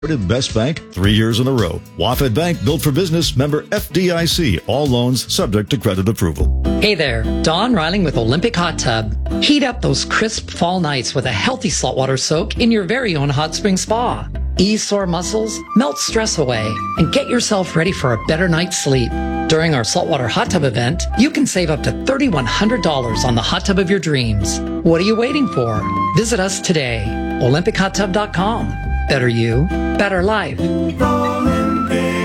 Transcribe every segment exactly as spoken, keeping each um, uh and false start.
Best Bank three years in a row. Wafed Bank, built for business, member F D I C. All loans subject to credit approval. Hey there, Don Riling with Olympic Hot Tub. Heat up those crisp fall nights with a healthy saltwater soak in your very own hot spring spa. Ease sore muscles, melt stress away, and get yourself ready for a better night's sleep. During our saltwater hot tub event, you can save up to three thousand one hundred dollars on the hot tub of your dreams. What are you waiting for? Visit us today. Olympic hot tub dot com. Better you, better life. Olympic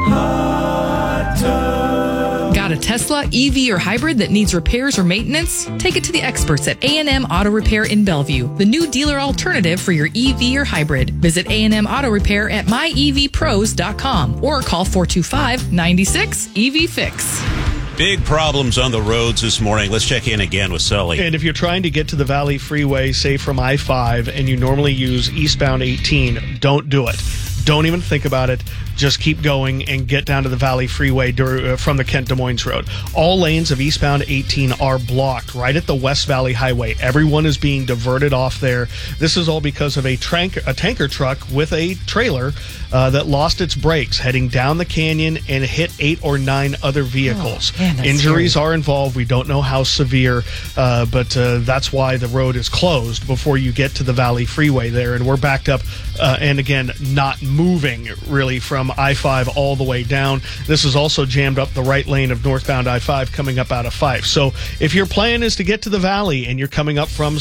Hot Tub. Got a Tesla, E V, or hybrid that needs repairs or maintenance? Take it to the experts at A and M Auto Repair in Bellevue, the new dealer alternative for your E V or hybrid. Visit A and M Auto Repair at my e v pros dot com or call four two five, nine six, E V fix. Big problems on the roads this morning. Let's check in again with Sully. And if you're trying to get to the Valley Freeway, say from I five, and you normally use eastbound eighteen, don't do it. Don't even think about it. Just keep going and get down to the Valley Freeway dur- uh, from the Kent Des Moines Road. All lanes of eastbound eighteen are blocked right at the West Valley Highway. Everyone is being diverted off there. This is all because of a, trank- a tanker truck with a trailer uh, that lost its brakes heading down the canyon and hit eight or nine other vehicles. Oh, man, Injuries scary. are involved. We don't know how severe, uh, but uh, that's why the road is closed before you get to the Valley Freeway there. And we're backed up, uh, and again, not moving really from I five all the way down. This is also jammed up the right lane of northbound I five coming up out of Fife. So if your plan is to get to the Valley and you're coming up from,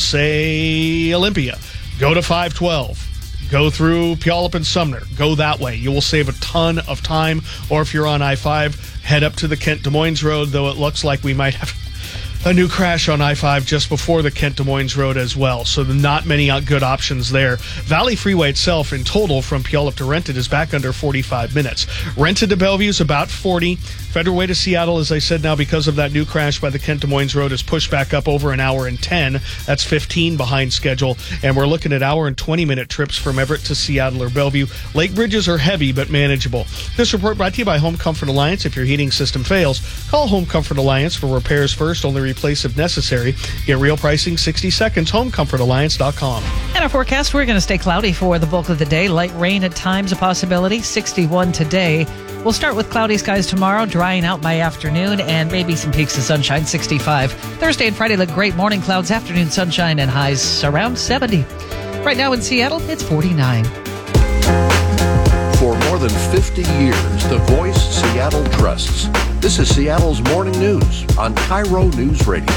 say, Olympia, go to five twelve. Go through Puyallup and Sumner. Go that way. You will save a ton of time. Or if you're on I five, head up to the Kent Des Moines Road, though it looks like we might have a new crash on I five just before the Kent Des Moines Road as well. So not many good options there. Valley Freeway itself in total from Puyallup to Renton is back under forty-five minutes. Renton to Bellevue is about forty. Federal Way to Seattle, as I said, now because of that new crash by the Kent Des Moines Road, is pushed back up over an hour and ten. That's fifteen behind schedule. And we're looking at hour and twenty minute trips from Everett to Seattle or Bellevue. Lake bridges are heavy but manageable. This report brought to you by Home Comfort Alliance. If your heating system fails, call Home Comfort Alliance for repairs first. Only replace if necessary. Get real pricing sixty seconds. home comfort alliance dot com. And our forecast, we're going to stay cloudy for the bulk of the day. Light rain at times a possibility. sixty-one today. We'll start with cloudy skies tomorrow, drying out by afternoon, and maybe some peaks of sunshine, sixty-five. Thursday and Friday look great. Morning clouds, afternoon sunshine, and highs around seventy. Right now in Seattle, it's forty-nine. For more than fifty years, the voice Seattle trusts. This is Seattle's Morning News on Cairo News Radio.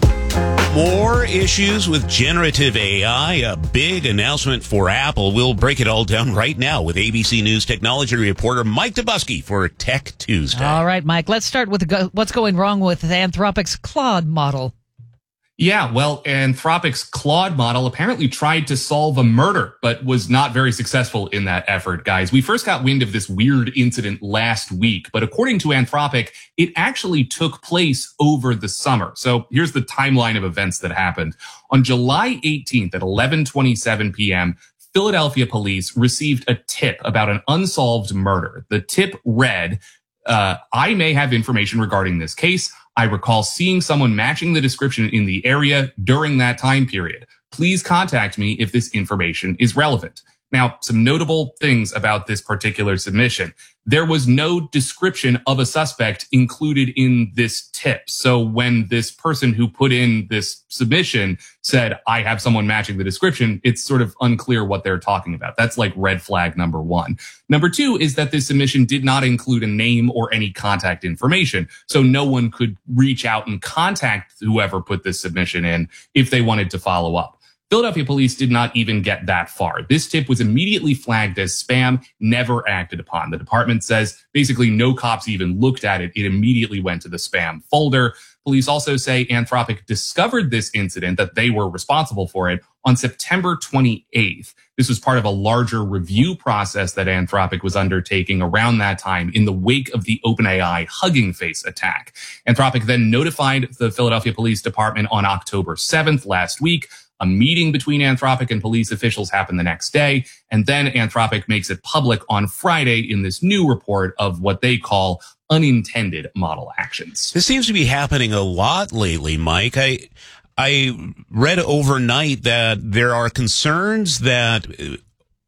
More issues with generative A I, a big announcement for Apple. We'll break it all down right now with A B C News technology reporter Mike Dubusky for Tech Tuesday. All right, Mike, let's start with go- what's going wrong with Anthropic's Claude model. Yeah, well, Anthropic's Claude model apparently tried to solve a murder, but was not very successful in that effort, guys. We first got wind of this weird incident last week, but according to Anthropic, it actually took place over the summer. So here's the timeline of events that happened. On July eighteenth at eleven twenty-seven p.m., Philadelphia police received a tip about an unsolved murder. The tip read, uh, I may have information regarding this case. I recall seeing someone matching the description in the area during that time period. Please contact me if this information is relevant. Now, some notable things about this particular submission. There was no description of a suspect included in this tip. So when this person who put in this submission said, I have someone matching the description, it's sort of unclear what they're talking about. That's like red flag number one. Number two is that this submission did not include a name or any contact information. So no one could reach out and contact whoever put this submission in if they wanted to follow up. Philadelphia police did not even get that far. This tip was immediately flagged as spam, never acted upon. The department says basically no cops even looked at it. It immediately went to the spam folder. Police also say Anthropic discovered this incident, that they were responsible for it, on September twenty-eighth. This was part of a larger review process that Anthropic was undertaking around that time in the wake of the OpenAI Hugging Face attack. Anthropic then notified the Philadelphia Police Department on October seventh last week. A meeting between Anthropic and police officials happened the next day, and then Anthropic makes it public on Friday in this new report of what they call unintended model actions. This seems to be happening a lot lately, Mike. I I read overnight that there are concerns that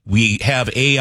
we have A I